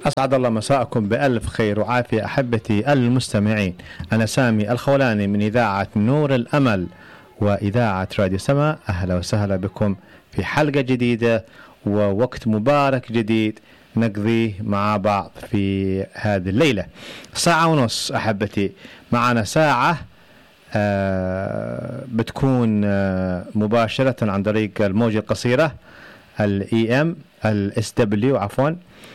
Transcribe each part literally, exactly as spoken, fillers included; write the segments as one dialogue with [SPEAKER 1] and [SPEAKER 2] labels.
[SPEAKER 1] أسعد الله مساءكم بألف خير وعافية أحبتي المستمعين. أنا سامي الخولاني من إذاعة نور الأمل وإذاعة راديو سما. أهلا وسهلا بكم في حلقة جديدة ووقت مبارك جديد نقضيه مع بعض في هذه الليلة. ساعة ونص أحبتي، معنا ساعة آه بتكون آه مباشرة عن طريق الموجة القصيرة الاي ام الاس دبليو عفوا،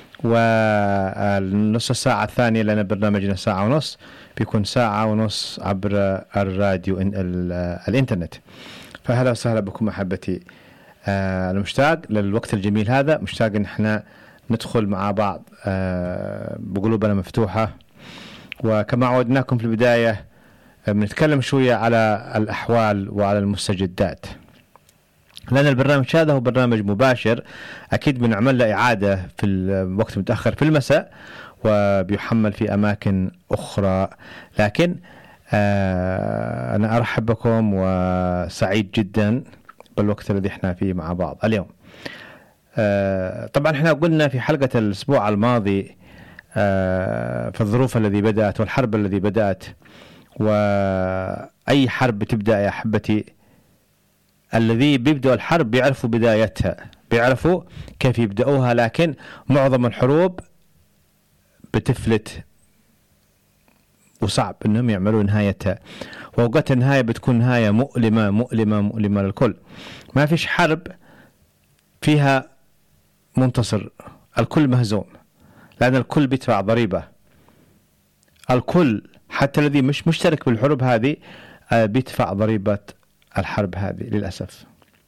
[SPEAKER 1] والنص الساعة الثانية لنا برنامجنا ساعة ونص بيكون ساعة ونص عبر الراديو الانترنت. فهلا وسهلا بكم أحبتي. آه المشتاق للوقت الجميل هذا، مشتاق ان احنا ندخل مع بعض آه بقلوبنا مفتوحة، وكما عودناكم في البداية بنتكلم شوية على الأحوال وعلى المستجدات، لأن البرنامج هذا هو برنامج مباشر أكيد بنعمل له إعادة في الوقت متأخر في المساء وبيحمل في أماكن أخرى، لكن آه أنا أرحب بكم وسعيد جدا بالوقت الذي احنا فيه مع بعض اليوم. آه طبعا احنا قلنا في حلقة الأسبوع الماضي آه في الظروف الذي بدأت والحرب الذي بدأت، وأي حرب بتبدأ يا أحبتي الذي بيبدأ الحرب بيعرفوا بدايتها، بيعرفوا كيف يبدأوها، لكن معظم الحروب بتفلت وصعب انهم يعملوا نهايتها، وأوقات النهاية بتكون نهاية مؤلمة مؤلمة مؤلمة للكل. ما فيش حرب فيها منتصر، الكل مهزوم، لأن الكل بيدفع ضريبة، الكل حتى الذي مش مشترك بالحروب هذه بيدفع ضريبة الحرب هذه للأسف.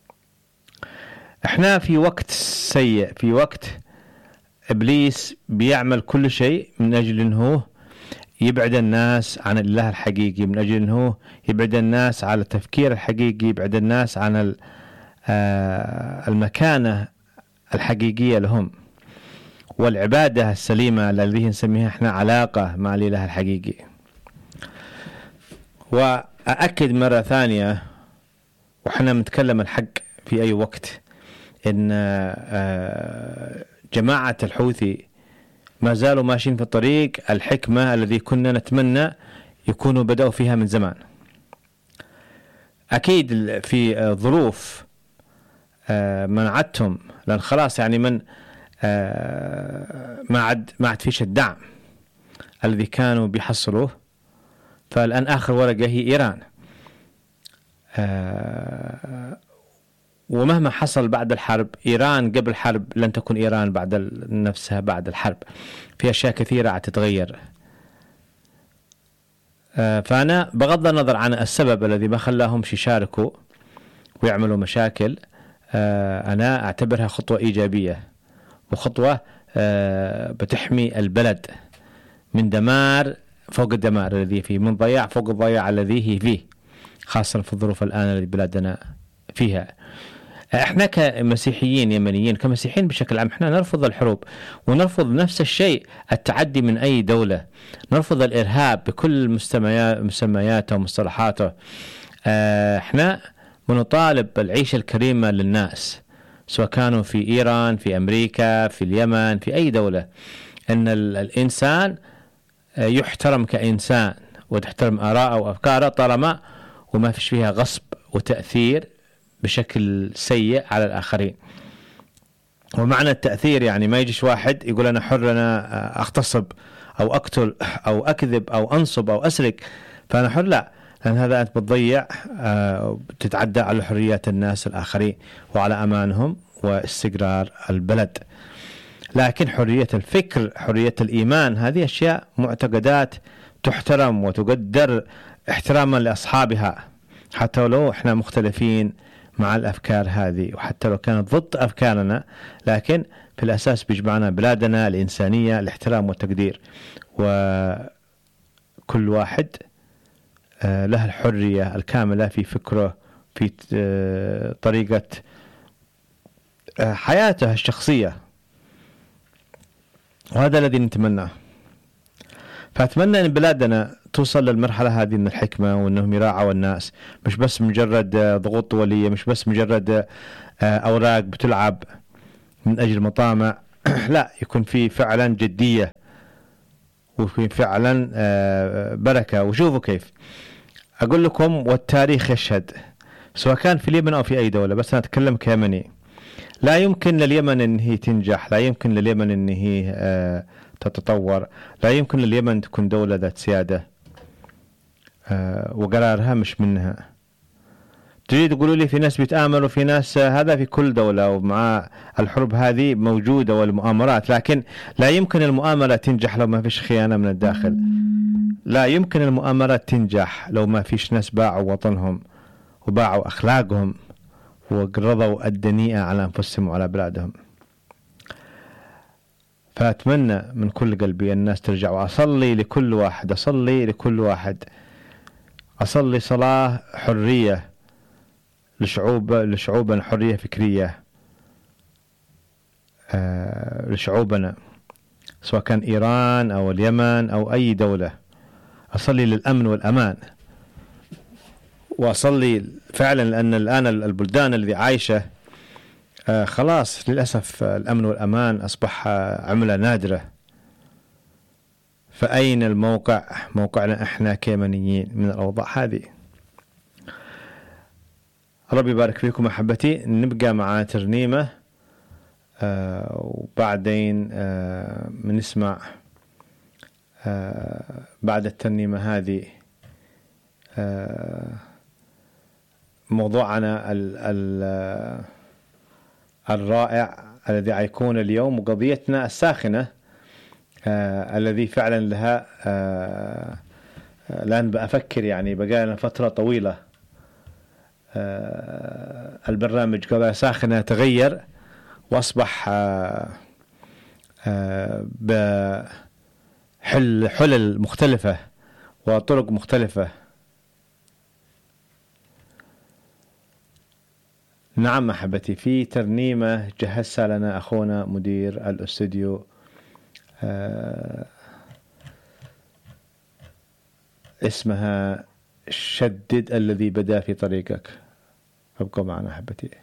[SPEAKER 1] احنا في وقت سيء، في وقت إبليس بيعمل كل شيء من أجل أنه يبعد الناس عن الله الحقيقي، من أجل أنه يبعد الناس على التفكير الحقيقي، يبعد الناس عن المكانة الحقيقية لهم والعبادة السليمة الذي نسميها احنا علاقة مع الإله الحقيقي. وأأكد مرة ثانية وحنا نتكلم الحق في أي وقت إن جماعة الحوثي ما زالوا ماشيين في الطريق الحكمة الذي كنا نتمنى يكونوا بدأوا فيها من زمان. أكيد في ظروف منعتهم، لأن خلاص يعني من ما عاد ما عاد فيش الدعم الذي كانوا بيحصلوه، فالآن آخر ورقة هي إيران. آه ومهما حصل بعد الحرب، إيران قبل الحرب لن تكون إيران بعد نفسها بعد الحرب، في أشياء كثيرة هتتغير. آه فأنا بغض النظر عن السبب الذي ما خلاهم يشاركوا ويعملوا مشاكل، آه أنا أعتبرها خطوة إيجابية وخطوة آه بتحمي البلد من دمار فوق الدمار الذي فيه، من ضياع فوق الضياع الذي هي فيه، خاصة في الظروف الآن التي بلادنا فيها. احنا كمسيحيين يمنيين، كمسيحيين بشكل عام، احنا نرفض الحروب ونرفض نفس الشيء التعدي من أي دولة، نرفض الإرهاب بكل مسمياته ومصطلحاته. اه احنا بنطالب بالعيشة الكريمة للناس، سواء كانوا في إيران، في أمريكا، في اليمن، في أي دولة، أن الإنسان يحترم كإنسان وتحترم آراءه وأفكاره طالما وما فيش فيها غصب وتأثير بشكل سيء على الآخرين. ومعنى التأثير يعني ما يجيش واحد يقول أنا حر، أنا أغتصب أو أقتل أو أكذب أو أنصب أو أسرق فأنا حر، لا، لأن هذا أنت بتضيع تتعدى على حريات الناس الآخرين وعلى أمانهم واستقرار البلد. لكن حرية الفكر، حرية الإيمان، هذه أشياء معتقدات تحترم وتقدر احتراما لأصحابها، حتى لو احنا مختلفين مع الأفكار هذه وحتى لو كانت ضد أفكارنا، لكن في الأساس بيجمعنا بلادنا الإنسانية، الاحترام والتقدير، وكل واحد له الحرية الكاملة في فكره، في طريقة حياته الشخصية، وهذا الذي نتمناه. فأتمنى أن بلادنا توصل للمرحلة هذه من الحكمة، وأنهم يراعوا الناس، مش بس مجرد ضغوط دولية، مش بس مجرد أوراق بتلعب من أجل مطامع لا، يكون في فعلا جدية وفي فعلا بركة. وشوفوا كيف أقول لكم، والتاريخ يشهد، سواء كان في اليمن أو في أي دولة، بس أنا أتكلم كيمني، لا يمكن لليمن أن هي تنجح، لا يمكن لليمن أن هي تتطور، لا يمكن لليمن تكون دولة ذات سيادة وقرارها مش منها. تريد تقولوا لي في ناس بيتآمروا، في ناس، هذا في كل دولة، ومع الحروب هذه موجودة والمؤامرات، لكن لا يمكن المؤامرة تنجح لو ما فيش خيانة من الداخل. لا يمكن المؤامرة تنجح لو ما فيش ناس باعوا وطنهم وباعوا أخلاقهم وقرضوا الدنيئة على أنفسهم وعلى بلادهم. فأتمنى من كل قلبي الناس ترجع، وأصلي لكل واحد، أصلي لكل واحد، أصلي صلاة حرية لشعوب لشعوبنا، حرية فكرية آه لشعوبنا، سواء كان إيران أو اليمن أو أي دولة. أصلي للأمن والأمان، وأصلي فعلا، لأن الآن البلدان التي عايشة آه خلاص للأسف الأمن والأمان أصبح عملة نادرة. فأين الموقع، موقعنا إحنا كيمنيين من الأوضاع هذه؟ ربي يبارك فيكم أحبتي. نبقى مع ترنيمة آه وبعدين آه بنسمع آه بعد الترنيمة هذه آه موضوعنا ال ال الرائع الذي حيكون اليوم، وقضيتنا الساخنة آه الذي فعلا لها آه الآن بأفكر، يعني بقى لنا فترة طويلة آه البرنامج قضايا ساخنة تغير وأصبح آه آه بحل حلل مختلفة وطرق مختلفة. نعم أحبتي، في ترنيمة جهزها لنا أخونا مدير الاستوديو آه اسمها شدد الذي بدا في طريقك. ابقوا معنا أحبتي.